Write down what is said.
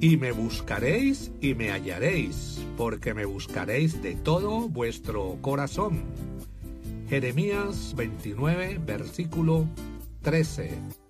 Y me buscaréis y me hallaréis, porque me buscaréis de todo vuestro corazón. Jeremías 29, versículo 13.